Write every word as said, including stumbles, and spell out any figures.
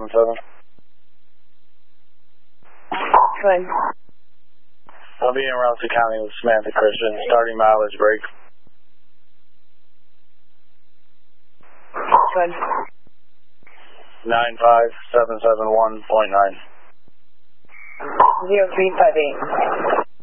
seven seven. Good. I'll be in Rouncey County with Samantha Christian, starting mileage break. Good. nine five seven seven one point nine. Zero three five eight.